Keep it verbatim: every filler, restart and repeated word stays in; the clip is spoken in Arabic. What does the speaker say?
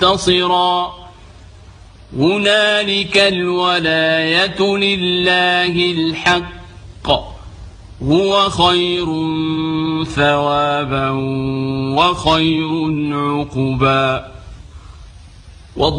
منتصرا هنالك الولاية لله الحق هو خير ثوابا وخير عقبا.